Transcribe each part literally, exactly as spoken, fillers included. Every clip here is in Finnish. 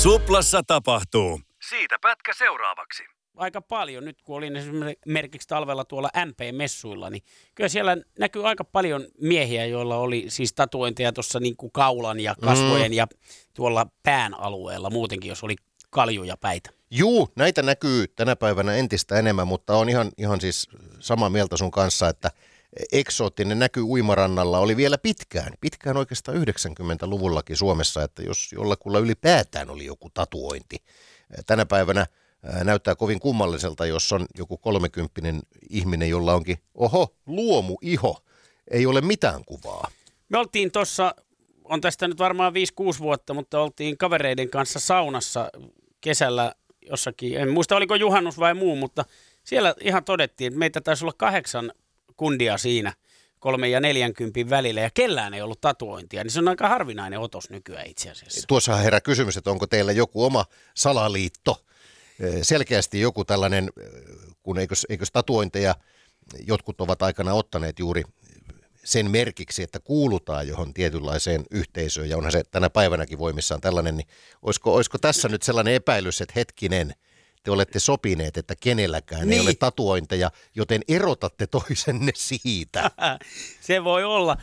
Suplassa tapahtuu. Siitä pätkä seuraavaksi. Aika paljon. Nyt kun olin esimerkiksi talvella tuolla M P-messuilla, niin kyllä siellä näkyy aika paljon miehiä, joilla oli siis tatuointeja tuossa niin kuin kaulan ja kasvojen mm. ja tuolla pään alueella muutenkin, jos oli kaljuja päitä. Juu, näitä näkyy tänä päivänä entistä enemmän, mutta on ihan, ihan siis samaa mieltä sun kanssa, että eksoottinen näky uimarannalla oli vielä pitkään, pitkään oikeastaan yhdeksänkymmentäluvullakin Suomessa, että jos jollakulla ylipäätään oli joku tatuointi. Tänä päivänä näyttää kovin kummalliselta, jos on joku kolmekymppinen ihminen, jolla onkin, oho, luomuiho, ei ole mitään kuvaa. Me oltiin tuossa, on tästä nyt varmaan viisi kuusi vuotta, mutta oltiin kavereiden kanssa saunassa kesällä jossakin, en muista oliko juhannus vai muu, mutta siellä ihan todettiin, että meitä taisi olla kahdeksan kundia siinä kolme ja neljänkympin välillä ja kellään ei ollut tatuointia, niin se on aika harvinainen otos nykyään itse asiassa. Tuossa herää kysymys, että onko teillä joku oma salaliitto? Selkeästi joku tällainen, kun eikös, eikös tatuointeja jotkut ovat aikana ottaneet juuri sen merkiksi, että kuulutaan johon tietynlaiseen yhteisöön, ja onhan se tänä päivänäkin voimissaan tällainen, niin olisiko, olisiko tässä nyt sellainen epäilys, että hetkinen, te olette sopineet, että kenelläkään niin ei ole tatuointeja, joten erotatte toisenne siitä. Se voi olla.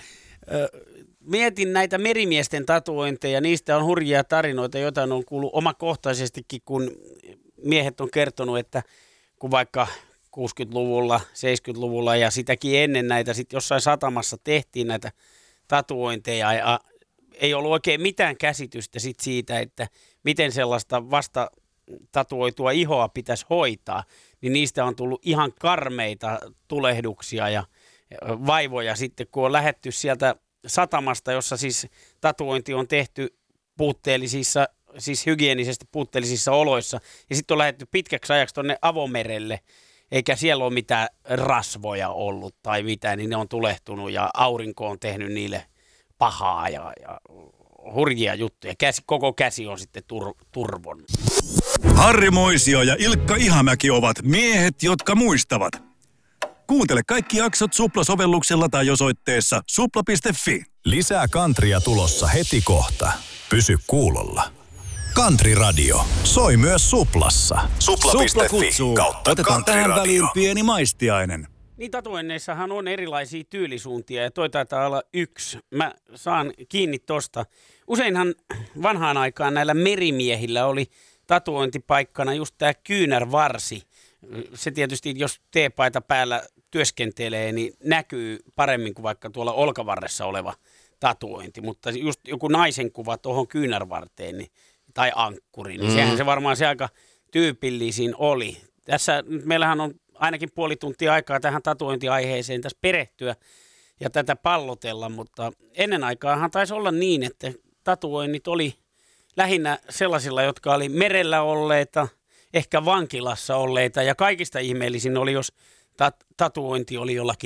Mietin näitä merimiesten tatuointeja, niistä on hurjia tarinoita, joita on kuullut omakohtaisestikin, kun miehet on kertonut, että kun vaikka kuusikymmentäluvulla, seitsemänkymmentäluvulla ja sitäkin ennen näitä sitten jossain satamassa tehtiin näitä tatuointeja ja ei ollut oikein mitään käsitystä sit siitä, että miten sellaista vasta tatuoitua ihoa pitäisi hoitaa, niin niistä on tullut ihan karmeita tulehduksia ja vaivoja sitten, kun on lähdetty sieltä satamasta, jossa siis tatuointi on tehty puutteellisissa, siis hygienisesti puutteellisissa oloissa, ja sitten on lähdetty pitkäksi ajaksi tuonne avomerelle, eikä siellä ole mitään rasvoja ollut tai mitään, niin ne on tulehtunut ja aurinko on tehnyt niille pahaa ja, ja hurjia juttuja. Käsi, koko käsi on sitten tur, turvon. Harri Moisio ja Ilkka Ihamäki ovat miehet, jotka muistavat. Kuuntele kaikki jaksot Supla-sovelluksella tai osoitteessa supla piste fi. Lisää kantria tulossa heti kohta. Pysy kuulolla. Country Radio. Soi myös Suplassa. supla piste fi kautta Otetaan tähän väliin pieni maistiainen. Niin tatuoinneissahan on erilaisia tyylisuuntia ja toi taitaa olla yksi. Mä saan kiinni tosta. Useinhan vanhaan aikaan näillä merimiehillä oli tatuointipaikkana just tää kyynärvarsi. Se tietysti, jos teepaita päällä työskentelee, niin näkyy paremmin kuin vaikka tuolla olkavarressa oleva tatuointi. Mutta just joku naisen kuva tuohon kyynärvarteen niin, tai ankkuriin, niin mm. sehän se varmaan se aika tyypillisin oli. Tässä meillähän on ainakin puoli tuntia aikaa tähän tatuointiaiheeseen tässä perehtyä ja tätä pallotella, mutta ennen aikaahan taisi olla niin, että tatuoinnit oli lähinnä sellaisilla, jotka oli merellä olleita, ehkä vankilassa olleita ja kaikista ihmeellisin oli, jos tat- tatuointi oli jollakin